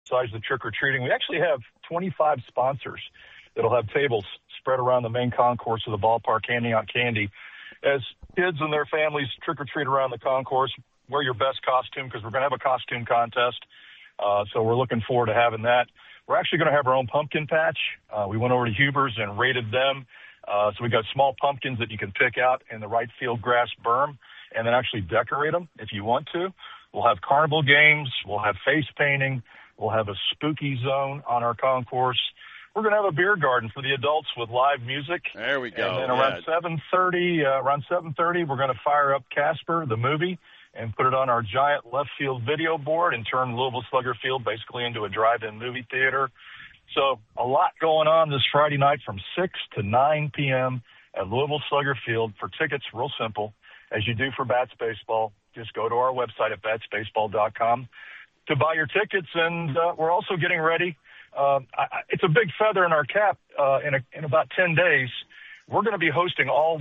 besides the trick-or-treating, we actually have 25 sponsors that'll have tables spread around the main concourse of the ballpark handing out candy. As kids and their families trick-or-treat around the concourse, wear your best costume because we're going to have a costume contest. So we're looking forward to having that. We're actually going to have our own pumpkin patch. We went over to Huber's and rated them. So we got small pumpkins that you can pick out in the right field grass berm and then actually decorate them if you want to. We'll have carnival games. We'll have face painting. We'll have a spooky zone on our concourse. We're going to have a beer garden for the adults with live music. There we go. And then around 7:30, we're going to fire up Casper, the movie, and put it on our giant left field video board and turn Louisville Slugger Field basically into a drive-in movie theater. So a lot going on this Friday night from 6 to 9 p.m. at Louisville Slugger Field. For tickets, real simple, as you do for Bats Baseball, just go to our website at batsbaseball.com to buy your tickets. And we're also getting ready. It's a big feather in our cap. In about 10 days, we're going to be hosting all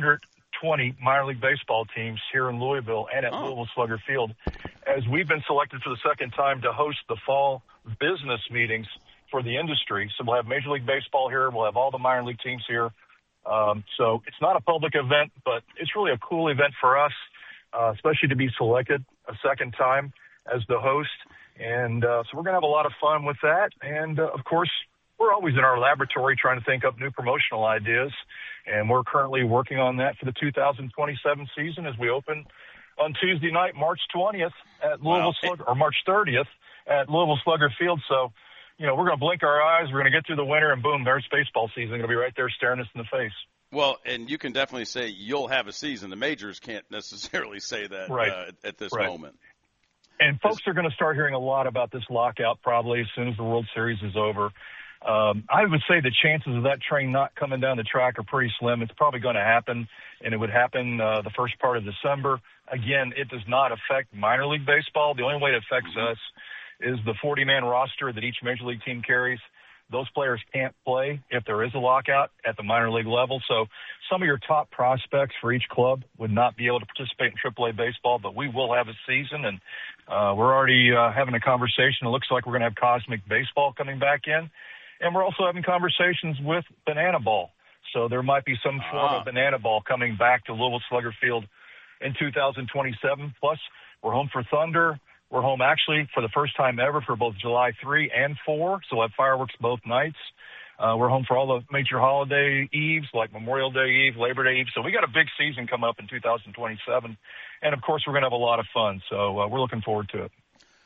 120 minor league baseball teams here in Louisville and at Louisville Slugger Field, as we've been selected for the second time to host the fall business meetings for the industry. So we'll have Major League Baseball here. We'll have all the minor league teams here. So it's not a public event, but it's really a cool event for us, especially to be selected a second time as the host. And so we're going to have a lot of fun with that. And, of course, we're always in our laboratory trying to think up new promotional ideas. And we're currently working on that for the 2027 season as we open on Tuesday night, March 20th at Louisville Slugger, or March 30th at Louisville Slugger Field. So, you know, we're going to blink our eyes. We're going to get through the winter, and boom, there's baseball season. Going to be right there staring us in the face. Well, and you can definitely say you'll have a season. The majors can't necessarily say that at this moment. And folks are going to start hearing a lot about this lockout probably as soon as the World Series is over. I would say the chances of that train not coming down the track are pretty slim. It's probably going to happen, and it would happen the first part of December. Again, it does not affect minor league baseball. The only way it affects us is the 40-man roster that each major league team carries. Those players can't play if there is a lockout at the minor league level. So some of your top prospects for each club would not be able to participate in AAA baseball, but we will have a season, and we're already having a conversation. It looks like we're going to have Cosmic Baseball coming back in, and we're also having conversations with Banana Ball. So there might be some form of Banana Ball coming back to Louisville Slugger Field in 2027. Plus, we're home for Thunder. We're home actually for the first time ever for both July 3 and 4, so we'll have fireworks both nights. We're home for all the major holiday eves like Memorial Day Eve, Labor Day Eve. So we got a big season coming up in 2027. And, of course, we're going to have a lot of fun. So we're looking forward to it.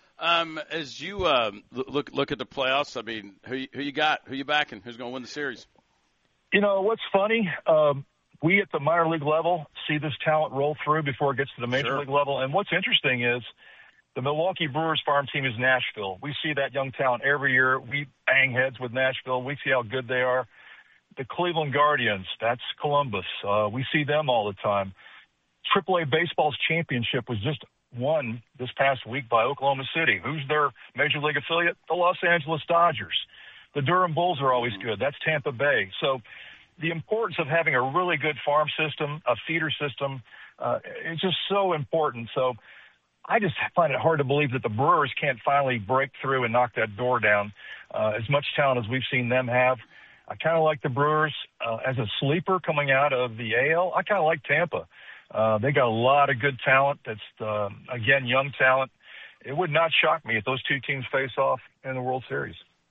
As you look at the playoffs, I mean, who you got? Who you backing? Who's going to win the series? You know, what's funny, we at the minor league level see this talent roll through before it gets to the major league level. And what's interesting is the Milwaukee Brewers farm team is Nashville. We see that young talent every year. We bang heads with Nashville. We see how good they are. The Cleveland Guardians, that's Columbus. We see them all the time. AAA Baseball's championship was just won this past week by Oklahoma City. Who's their major league affiliate? The Los Angeles Dodgers. The Durham Bulls are always good. That's Tampa Bay. So the importance of having a really good farm system, a feeder system, it's just so important. So I just find it hard to believe that the Brewers can't finally break through and knock that door down. As much talent as we've seen them have, I kind of like the Brewers as a sleeper coming out of the AL. I kind of like Tampa. They got a lot of good talent. That's, again, young talent. It would not shock me if those two teams face off in the World Series.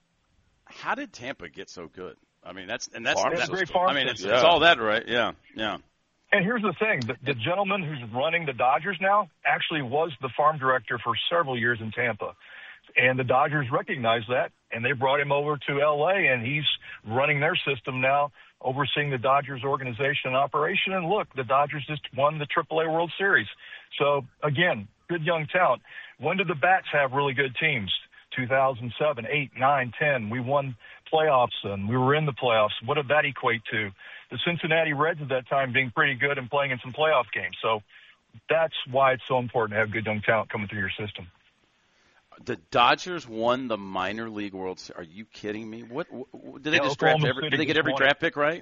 How did Tampa get so good? I mean, that's great farm. I mean, it's all that, right? Yeah. And here's the thing. The gentleman who's running the Dodgers now actually was the farm director for several years in Tampa. And the Dodgers recognize that, and they brought him over to L.A., and he's running their system now, overseeing the Dodgers organization and operation. And look, the Dodgers just won the AAA World Series. So, again, good young talent. When did the Bats have really good teams? 2007, 8, 9, 10. We won playoffs, and we were in the playoffs. What did that equate to? The Cincinnati Reds at that time being pretty good and playing in some playoff games. So that's why it's so important to have good young talent coming through your system. The Dodgers won the minor league World Series. Are you kidding me? What did they just draft? Did they get every draft pick right?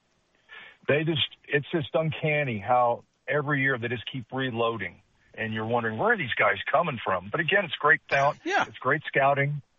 It's just uncanny how every year they just keep reloading, and you're wondering where are these guys coming from. But again, it's great talent. Yeah, it's great scouting.